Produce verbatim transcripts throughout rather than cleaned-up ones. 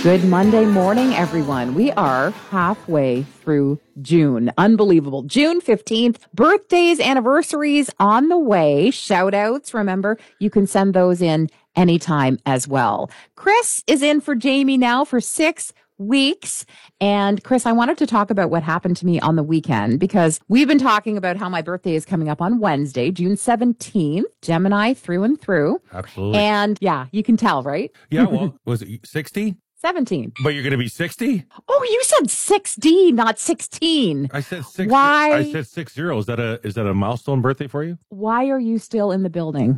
Good Monday morning, everyone. We are halfway through June. Unbelievable. June fifteenth, birthdays, anniversaries on the way. Shout outs. Remember, you can send those in anytime as well. Chris is in for Jamie now for six weeks. And Chris, I wanted to talk about what happened to me on the weekend because we've been talking about how my birthday is coming up on Wednesday, June seventeenth, Gemini through and through. Absolutely. And yeah, you can tell, right? Yeah, well, was it sixty? seventeen. But you're going to be sixty? Oh, you said six D, not sixteen. I said six. Why? I said six zero. Is that a is that a milestone birthday for you? Why are you still in the building?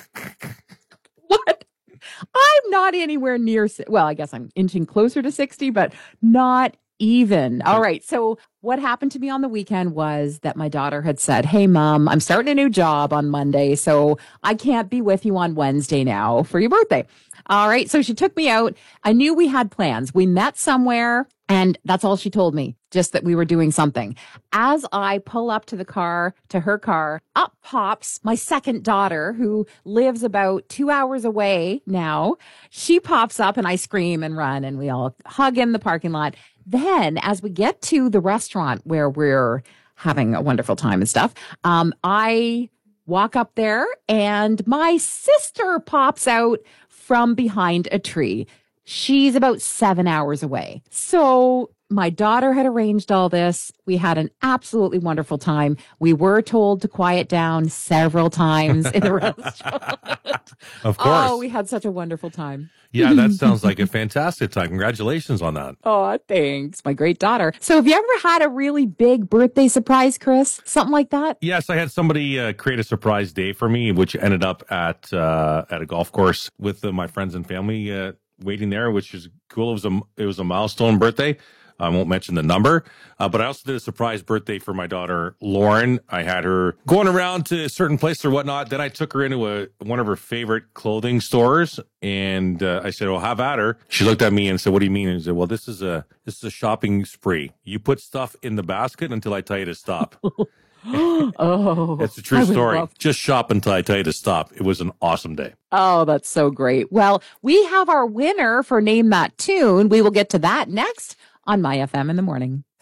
What? I'm not anywhere near, well, I guess I'm inching closer to sixty, but not even. All right. So what happened to me on the weekend was that my daughter had said, "Hey, Mom, I'm starting a new job on Monday, so I can't be with you on Wednesday now for your birthday." All right. So she took me out. I knew we had plans. We met somewhere, and that's all she told me, just that we were doing something. As I pull up to the car, to her car, up pops my second daughter, who lives about two hours away now. She pops up, and I scream and run, and we all hug in the parking lot. Then, as we get to the restaurant where we're having a wonderful time and stuff, um, I walk up there, and my sister pops out from behind a tree. She's about seven hours away. So my daughter had arranged all this. We had an absolutely wonderful time. We were told to quiet down several times in the restaurant. Of course. Oh, we had such a wonderful time. Yeah, that sounds like a fantastic time. Congratulations on that. Oh, thanks. My great daughter. So have you ever had a really big birthday surprise, Chris? Something like that? Yes, I had somebody uh, create a surprise day for me, which ended up at uh, at a golf course with uh, my friends and family uh, waiting there, which is cool. It was a it was a milestone birthday. I won't mention the number, uh, but I also did a surprise birthday for my daughter, Lauren. I had her going around to a certain place or whatnot. Then I took her into a one of her favorite clothing stores, and uh, I said, "Oh, have at her." She looked at me and said, "What do you mean?" And I said, "Well, this is a this is a shopping spree. You put stuff in the basket until I tell you to stop." Oh, it's a true story. Love- Just shop until I tell you to stop. It was an awesome day. Oh, that's so great. Well, we have our winner for Name That Tune. We will get to that next on My F M in the Morning.